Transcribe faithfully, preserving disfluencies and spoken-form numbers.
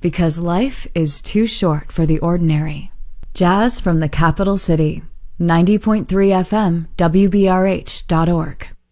because life is too short for the ordinary. Jazz from the capital city. ninety point three F M, W B R H dot org.